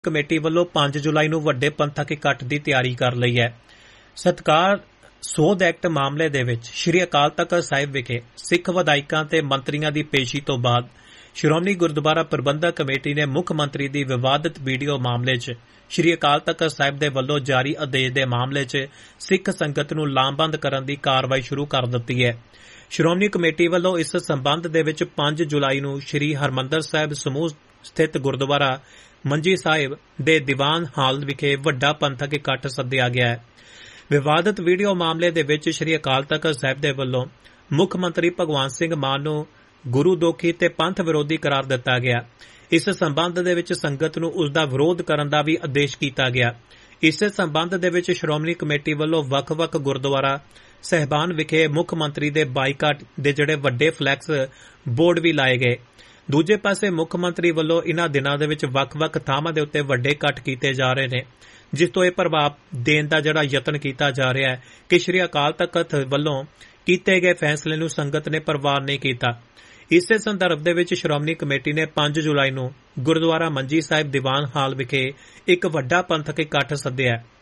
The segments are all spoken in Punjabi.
ਕਮੇਟੀ ਵੱਲੋਂ 5 ਜੁਲਾਈ ਨੂੰ ਵੱਡੇ ਪੰਥਕ ਇਕੱਠ ਦੀ ਤਿਆਰੀ ਕਰ ਲਈ ਹੈ। ਸਤਿਕਾਰ ਸੋਧ ਐਕਟ ਮਾਮਲੇ ਦੇ ਵਿੱਚ ਸ੍ਰੀ ਅਕਾਲ ਤਖ਼ਤ ਸਾਹਿਬ ਵਿਖੇ ਸਿੱਖ ਵਿਧਾਇਕਾਂ ਤੇ ਮੰਤਰੀਆਂ ਦੀ ਪੇਸ਼ੀ ਤੋਂ ਬਾਅਦ ਸ਼੍ਰੋਮਣੀ ਗੁਰਦੁਆਰਾ ਪ੍ਰਬੰਧਕ ਕਮੇਟੀ ਨੇ ਮੁੱਖ ਮੰਤਰੀ ਦੀ ਵਿਵਾਦਤ ਵੀਡੀਓ ਮਾਮਲੇ 'ਚ ਸ੍ਰੀ ਅਕਾਲ ਤਖ਼ਤ ਸਾਹਿਬ ਦੇ ਵੱਲੋਂ ਜਾਰੀ ਆਦੇਸ਼ ਦੇ ਮਾਮਲੇ 'ਚ ਸਿੱਖ ਸੰਗਤ ਨੂੰ ਲਾਮਬੰਦ ਕਰਨ ਦੀ ਕਾਰਵਾਈ ਸ਼ੁਰੂ ਕਰ ਦਿੱਤੀ ਹੈ। ਸ਼੍ਰੋਮਣੀ ਕਮੇਟੀ ਵੱਲੋਂ ਇਸ ਸੰਬੰਧ ਦੇ ਵਿੱਚ 5 ਜੁਲਾਈ ਨੂੰ ਸ੍ਰੀ ਹਰਿਮੰਦਰ ਸਾਹਿਬ ਸਮੂਹ ਸਥਿਤ ਗੁਰਦੁਆਰਾ ਮੰਜੀ ਸਾਹਿਬ ਦੇ ਦੀਵਾਨ ਹਾਲ ਵਿਖੇ ਵੱਡਾ ਪੰਥਕ ਇਕੱਠ ਸੱਦਿਆ ਗਿਆ ਹੈ। ਵਿਵਾਦਤ ਵੀਡੀਓ ਮਾਮਲੇ ਦੇ ਵਿੱਚ ਸ੍ਰੀ ਅਕਾਲ ਤਖ਼ਤ ਸਾਹਿਬ ਦੇ ਵੱਲੋਂ ਮੁੱਖ ਮੰਤਰੀ ਭਗਵੰਤ ਸਿੰਘ ਮਾਨ ਨੂੰ ਗੁਰੂ ਦੋਖੀ ਤੇ ਪੰਥ ਵਿਰੋਧੀ ਕਰਾਰ ਦਿੱਤਾ ਗਿਆ। ਇਸ ਸੰਬੰਧ ਦੇ ਵਿੱਚ ਸੰਗਤ ਨੂੰ ਉਸ ਦਾ ਵਿਰੋਧ ਕਰਨ ਦਾ ਵੀ ਆਦੇਸ਼ ਕੀਤਾ ਗਿਆ। ਇਸੇ ਸੰਬੰਧ ਦੇ ਵਿੱਚ ਸ਼੍ਰੋਮਣੀ ਕਮੇਟੀ ਵੱਲੋਂ ਵੱਖ-ਵੱਖ ਗੁਰਦੁਆਰਾ ਸਹਿਬਾਨ ਵਿਖੇ ਮੁੱਖ ਮੰਤਰੀ ਦੇ ਬਾਈਕਾਟ ਦੇ ਜਿਹੜੇ ਵੱਡੇ ਫਲੈਕਸ ਬੋਰਡ ਵੀ ਲਾਏ ਗਏ। ਦੂਜੇ ਪਾਸੇ ਮੁੱਖ ਮੰਤਰੀ ਵੱਲੋਂ ਇਨ੍ਹਾਂ ਦਿਨਾਂ ਦੇ ਵਿੱਚ ਵੱਖ-ਵੱਖ ਥਾਵਾਂ ਦੇ ਉੱਤੇ ਵੱਡੇ ਇਕੱਠ ਕੀਤੇ ਜਾ ਰਹੇ ਨੇ, ਜਿਸ ਤੋਂ ਇਹ ਪ੍ਰਭਾਵ ਦੇਣ ਦਾ ਜਿਹੜਾ ਯਤਨ ਕੀਤਾ ਜਾ ਰਿਹਾ ਹੈ ਕਿ ਸ੍ਰੀ ਅਕਾਲ ਤਖ਼ਤ ਵੱਲੋਂ ਕੀਤੇ ਗਏ ਫੈਸਲੇ ਨੂੰ ਸੰਗਤ ਨੇ ਪ੍ਰਵਾਨ ਨਹੀਂ ਕੀਤਾ। ਇਸੇ ਸੰਦਰਭ ਦੇ ਵਿੱਚ ਸ਼੍ਰੋਮਣੀ ਕਮੇਟੀ ਨੇ 5 ਜੁਲਾਈ ਨੂੰ ਗੁਰਦੁਆਰਾ ਮੰਜੀ ਸਾਹਿਬ ਦੀਵਾਨ ਹਾਲ ਵਿਖੇ ਇੱਕ ਵੱਡਾ ਪੰਥਕ ਇਕੱਠ ਸੱਦਿਆ ਹੈ।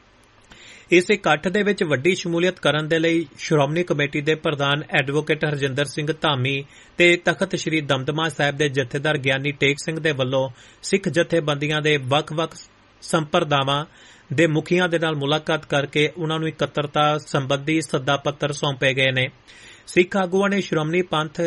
ਇਸ ਇਕੱਠ ਦੇ ਵਿੱਚ ਵੱਡੀ ਸ਼ਮੂਲੀਅਤ ਕਰਨ ਦੇ ਲਈ ਸ਼੍ਰੋਮਣੀ ਕਮੇਟੀ ਦੇ ਪ੍ਰਧਾਨ ਐਡਵੋਕੇਟ ਹਰਜਿੰਦਰ ਸਿੰਘ ਧਾਮੀ ਤੇ ਤਖ਼ਤ ਸ੍ਰੀ ਦਮਦਮਾ ਸਾਹਿਬ ਦੇ ਜਥੇਦਾਰ ਗਿਆਨੀ ਟੇਕ ਸਿੰਘ ਦੇ ਵੱਲੋਂ ਸਿੱਖ ਜਥੇਬੰਦੀਆਂ ਦੇ ਵੱਖ-ਵੱਖ ਸੰਪਰਦਾਵਾਂ ਦੇ ਮੁਖੀਆਂ ਦੇ ਨਾਲ ਮੁਲਾਕਾਤ ਕਰਕੇ ਉਨ੍ਹਾਂ ਨੂੰ ਇਕੱਤਰਤਾ ਸੰਬੰਧੀ ਸੱਦਾ ਪੱਤਰ ਸੌਂਪੇ ਗਏ ਨੇ। ਸਿੱਖ ਆਗੂਆਂ ਨੇ ਸ਼੍ਰੋਮਣੀ ਪੰਥ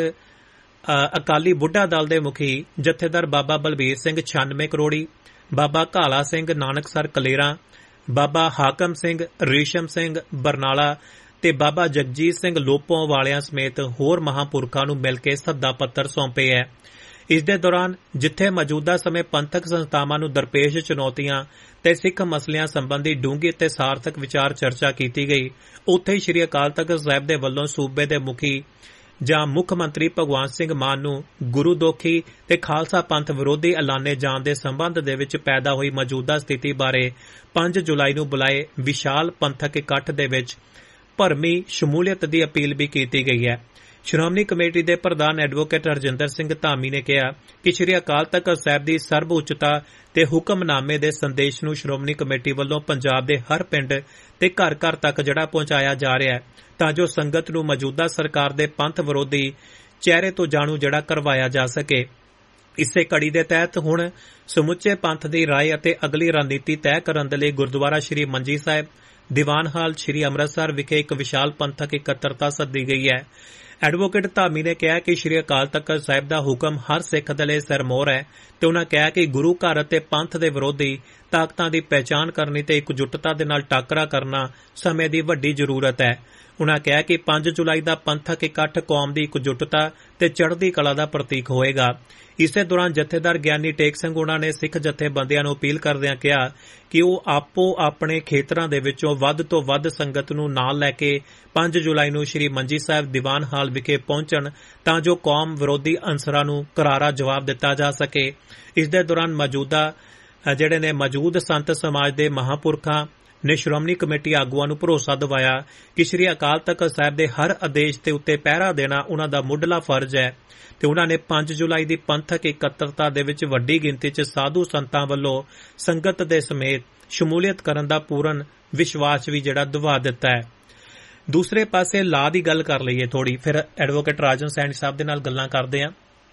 ਅਕਾਲੀ ਬੁੱਢਾ ਦਲ ਦੇ ਮੁਖੀ ਜਥੇਦਾਰ ਬਾਬਾ ਬਲਬੀਰ ਸਿੰਘ 96 ਕਰੋੜੀ, ਬਾਬਾ ਘਾਲਾ ਸਿੰਘ ਨਾਨਕਸਰ ਕਲੇਰਾਂ, ਬਾਬਾ ਹਾਕਮ ਸਿੰਘ ਰੇਸ਼ਮ ਸਿੰਘ ਬਰਨਾਲਾ ਤੇ ਬਾਬਾ ਜਗਜੀਤ ਸਿੰਘ ਲੋਪੋਂ ਵਾਲਿਆਂ ਸਮੇਤ ਹੋਰ ਮਹਾਂਪੁਰਖਾਂ ਨੂੰ ਮਿਲ ਕੇ ਸੱਦਾ ਪੱਤਰ ਸੌਂਪੇ ਹੈ। ਇਸ ਦੇ ਦੌਰਾਨ ਜਿੱਥੇ ਮੌਜੂਦਾ ਸਮੇਂ ਪੰਥਕ ਸੰਸਥਾਵਾਂ ਨੂੰ ਦਰਪੇਸ਼ ਚੁਣੌਤੀਆਂ ਤੇ ਸਿੱਖ ਮਸਲਿਆਂ ਸੰਬੰਧੀ ਡੂੰਘੀ ਤੇ ਸਾਰਥਕ ਵਿਚਾਰ ਚਰਚਾ ਕੀਤੀ ਗਈ, ਉੱਥੇ ਹੀ ਸ੍ਰੀ ਅਕਾਲ ਤਖ਼ਤ ਸਾਹਿਬ ਦੇ ਵੱਲੋਂ ਸੂਬੇ ਦੇ ਮੁਖੀ ਜਾਂ ਮੁੱਖ ਮੰਤਰੀ ਭਗਵੰਤ ਸਿੰਘ ਮਾਨ ਨੂੰ ਗੁਰੂ ਦੋਖੀ ਤੇ ਖਾਲਸਾ ਪੰਥ ਵਿਰੋਧੀ ਐਲਾਨੇ ਜਾਣ ਦੇ ਸੰਬੰਧ ਦੇ ਵਿੱਚ ਪੈਦਾ ਹੋਈ ਮੌਜੂਦਾ ਸਥਿਤੀ ਬਾਰੇ 5 ਜੁਲਾਈ ਨੂੰ ਬੁਲਾਏ ਵਿਸ਼ਾਲ ਪੰਥਕ ਇਕੱਠ ਦੇ ਵਿੱਚ ਭਰਮੀ ਸ਼ਮੂਲੀਅਤ ਦੀ ਅਪੀਲ ਵੀ ਕੀਤੀ ਗਈ ਹੈ। ਸ਼੍ਰੋਮਣੀ ਕਮੇਟੀ ਦੇ ਪ੍ਰਧਾਨ ਐਡਵੋਕੇਟ ਹਰਜਿੰਦਰ ਸਿੰਘ ਧਾਮੀ ਨੇ ਕਿਹਾ ਕਿ ਸ੍ਰੀ ਅਕਾਲ ਤਖ਼ਤ ਸਾਹਿਬ ਦੀ ਸਰਬ ਉੱਚਤਾ ਤੇ ਹੁਕਮਨਾਮੇ ਦੇ ਸੰਦੇਸ਼ ਨੂੰ ਸ਼੍ਰੋਮਣੀ ਕਮੇਟੀ ਵੱਲੋਂ ਪੰਜਾਬ ਦੇ ਹਰ ਪਿੰਡ ਤੇ ਘਰ-ਘਰ ਤੱਕ ਜਿਹੜਾ ਪਹੁੰਚਾਇਆ ਜਾ ਰਿਹਾ ਹੈ, ਤਾਂ ਜੋ ਸੰਗਤ ਨੂੰ ਮੌਜੂਦਾ ਸਰਕਾਰ ਦੇ ਪੰਥ ਵਿਰੋਧੀ ਚਿਹਰੇ ਤੋਂ ਜਾਣੂ ਜਿਹੜਾ ਕਰਵਾਇਆ ਜਾ ਸਕੇ। ਇਸੇ ਕੜੀ ਦੇ ਤਹਿਤ ਹੁਣ ਸਮੁੱਚੇ ਪੰਥ ਦੀ ਰਾਏ ਅਤੇ ਅਗਲੀ ਰਣਨੀਤੀ ਤੈਅ ਕਰਨ ਦੇ ਲਈ ਗੁਰਦੁਆਰਾ ਸ੍ਰੀ ਮੰਜੀ ਸਾਹਿਬ ਦੀਵਾਨ ਹਾਲ ਸ੍ਰੀ ਅੰਮ੍ਰਿਤਸਰ ਵਿਖੇ ਇੱਕ ਵਿਸ਼ਾਲ ਪੰਥਕ ਇਕੱਤਰਤਾ ਸੱਦੀ ਗਈ ਹੈ। ਐਡਵੋਕੇਟ ਧਾਮੀ ਨੇ ਕਿਹਾ ਕਿ ਸ੍ਰੀ ਅਕਾਲ ਤਖ਼ਤ ਸਾਹਿਬ ਦਾ ਹੁਕਮ ਹਰ ਸਿੱਖ ਦੇ ਲਈ ਸਿਰਮੌਰ ਹੈ ਤੇ ਉਨ੍ਹਾਂ ਕਿਹਾ ਕਿ ਗੁਰੂ ਘਰ ਅਤੇ ਪੰਥ ਦੇ ਵਿਰੋਧੀ ਤਾਕਤਾਂ ਦੀ ਪਹਿਚਾਣ ਕਰਨੀ ਤੇ ਇਕਜੁੱਟਤਾ ਦੇ ਨਾਲ ਟਾਕਰਾ ਕਰਨਾ ਸਮੇਂ ਦੀ ਵੱਡੀ ਜ਼ਰੂਰਤ ਹੈ। ਉਨ੍ਹਾਂ ਕਿਹਾ ਕਿ 5 ਜੁਲਾਈ ਦਾ ਪੰਥਕ ਇਕੱਠ ਕੌਮ ਦੀ ਇਕਜੁੱਟਤਾ ਤੇ ਚੜ੍ਹਦੀ ਕਲਾ ਦਾ ਪ੍ਰਤੀਕ ਹੋਵੇਗਾ। ਇਸੇ ਦੌਰਾਨ ਜਥੇਦਾਰ ਗਿਆਨੀ ਟੇਕ ਸਿੰਘ ਉਨ੍ਹਾਂ ਨੇ ਸਿੱਖ ਜਥੇਬੰਦੀਆਂ ਨੂੰ ਅਪੀਲ ਕਰਦਿਆਂ ਕਿਹਾ ਕਿ ਉਹ ਆਪੋ ਆਪਣੇ ਖੇਤਰਾਂ ਦੇ ਵਿੱਚੋਂ ਵੱਧ ਤੋਂ ਵੱਧ ਸੰਗਤ ਨੂੰ ਨਾਲ ਲੈ ਕੇ 5 ਜੁਲਾਈ ਨੂੰ ਸ੍ਰੀ ਮੰਜੀ ਸਾਹਿਬ ਦੀਵਾਨ ਹਾਲ ਵਿਖੇ ਪਹੁੰਚਣ, ਤਾਂ ਜੋ ਕੌਮ ਵਿਰੋਧੀ ਅਨਸਰਾਂ ਨੂੰ ਕਰਾਰਾ ਜਵਾਬ ਦਿੱਤਾ ਜਾ ਸਕੇ। ਇਸ ਦੇ ਦੌਰਾਨ ਮੌਜੂਦ ਸੰਤ ਸਮਾਜ ਦੇ ਮਹਾਂਪੁਰਖਾਂ ਨੇ ਸ਼੍ਰੋਮਣੀ ਕਮੇਟੀ ਆਗੂਆਂ ਨੂੰ ਭਰੋਸਾ ਦਿਵਾਇਆ ਕਿ ਸ੍ਰੀ ਅਕਾਲ ਤਖ਼ਤ ਸਾਹਿਬ ਦੇ ਹਰ ਆਦੇਸ਼ ਦੇ ਉੱਤੇ ਪਹਿਰਾ ਦੇਣਾ ਉਨ੍ਹਾਂ ਦਾ ਮੁੱਢਲਾ ਫਰਜ਼ ਹੈ ਤੇ ਉਨ੍ਹਾਂ ਨੇ 5 ਜੁਲਾਈ ਦੀ ਪੰਥਕ ਇਕੱਤਰਤਾ ਦੇ ਵਿੱਚ ਵੱਡੀ ਗਿਣਤੀ 'ਚ ਸਾਧੂ ਸੰਤਾਂ ਵੱਲੋਂ ਸੰਗਤ ਦੇ ਸਮੇਤ ਸ਼ਮੂਲੀਅਤ ਕਰਨ ਦਾ ਪੂਰਨ ਵਿਸ਼ਵਾਸ ਵੀ ਜਿਹੜਾ ਦਿਵਾ ਦਿੱਤਾ ਹੈ। ਦੂਸਰੇ ਪਾਸੇ ਲਾਅ ਦੀ ਗੱਲ ਕਰ ਲਈਏ ਥੋੜੀ, ਫਿਰ ਐਡਵੋਕੇਟ ਰਾਜਨ ਸੈਣੀ ਸਾਹਿਬ ਦੇ ਨਾਲ ਗੱਲਾਂ ਕਰਦੇ ਹਾਂ।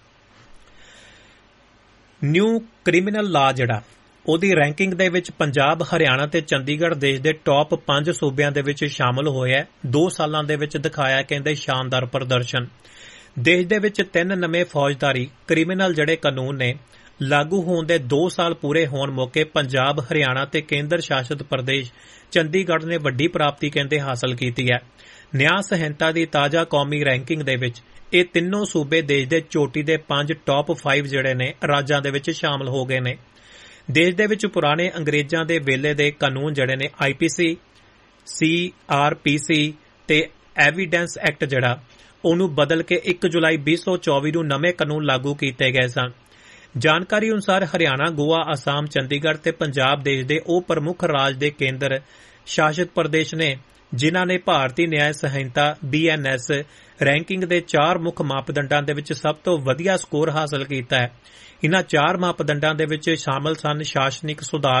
ਨਿਊ ਕ੍ਰਿਮੀਨਲ ਲਾਅ ਜਿਹੜਾ ਉਹਦੀ ਰੈਂਕਿੰਗ ਦੇ ਵਿੱਚ ਪੰਜਾਬ, ਹਰਿਆਣਾ ਤੇ ਚੰਡੀਗੜ੍ਹ ਦੇਸ਼ ਦੇ ਟੌਪ 5 ਸੂਬਿਆਂ ਦੇ ਵਿੱਚ ਸ਼ਾਮਲ ਹੋਇਆ। 2 ਸਾਲਾਂ ਦੇ ਵਿੱਚ ਦਿਖਾਇਆ ਕਹਿੰਦੇ ਸ਼ਾਨਦਾਰ ਪ੍ਰਦਰਸ਼ਨ। ਦੇਸ਼ ਦੇ ਵਿੱਚ 3 ਨਵੇਂ ਫੌਜਦਾਰੀ ਕ੍ਰਿਮੀਨਲ ਜਿਹੜੇ ਕਾਨੂੰਨ ਨੇ ਲਾਗੂ ਹੋਣ ਦੇ 2 ਸਾਲ ਪੂਰੇ ਹੋਣ ਮੌਕੇ ਪੰਜਾਬ, ਹਰਿਆਣਾ ਤੇ ਕੇਂਦਰ ਸ਼ਾਸਿਤ ਪ੍ਰਦੇਸ਼ ਚੰਡੀਗੜ੍ਹ ਨੇ ਵੱਡੀ ਪ੍ਰਾਪਤੀ ਕਹਿੰਦੇ ਹਾਸਲ ਕੀਤੀ ਹੈ। ਨਿਆਂ ਸੰਹਿਤਾ ਦੀ ਤਾਜ਼ਾ ਕੌਮੀ ਰੈਂਕਿੰਗ ਦੇ ਵਿੱਚ ਇਹ ਤਿੰਨੋਂ ਸੂਬੇ ਦੇਸ਼ ਦੇ ਚੋਟੀ ਦੇ 5 ਟੌਪ 5 ਜਿਹੜੇ ਨੇ ਰਾਜਾਂ ਦੇ ਵਿੱਚ ਸ਼ਾਮਲ ਹੋ ਗਏ ਨੇ। ਦੇਸ਼ ਦੇ ਵਿੱਚ ਪੁਰਾਣੇ ਅੰਗਰੇਜ਼ਾਂ ਦੇ ਵੇਲੇ ਦੇ ਕਾਨੂੰਨ ਜਿਹੜੇ ਨੇ IPC, CRPC ਤੇ ਐਵੀਡੈਂਸ ਐਕਟ ਜਿਹੜਾ ਉਹਨੂੰ ਬਦਲ ਕੇ 1 ਜੁਲਾਈ 2024 ਨੂੰ ਨਵੇਂ ਕਾਨੂੰਨ ਲਾਗੂ ਕੀਤੇ ਗਏ ਸਨ। ਜਾਣਕਾਰੀ ਅਨੁਸਾਰ ਹਰਿਆਣਾ, ਗੋਆ, ਅਸਾਮ, ਚੰਡੀਗੜ੍ਹ ਤੇ ਪੰਜਾਬ ਦੇਸ਼ ਦੇ ਉਹ ਪ੍ਰਮੁੱਖ ਰਾਜ ਦੇ ਕੇਂਦਰ ਸ਼ਾਸਿਤ ਪ੍ਰਦੇਸ਼ ਨੇ ਜਿਨ੍ਹਾਂ ਨੇ ਭਾਰਤੀ ਨਿਆਂ ਸੰਹਿਤਾ BNS ਰੈਂਕਿੰਗ ਦੇ 4 ਮੁੱਖ ਮਾਪਦੰਡਾਂ ਦੇ ਵਿੱਚ ਸਭ ਤੋਂ ਵਧੀਆ ਸਕੋਰ ਹਾਸਲ ਕੀਤਾ ਹੈ। ਇਨ੍ਹਾਂ 4 ਮਾਪਦੰਡਾਂ ਦੇ ਵਿੱਚ ਸ਼ਾਮਲ ਸਨ ਸ਼ਾਸਨਿਕ ਸੁਧਾਰ,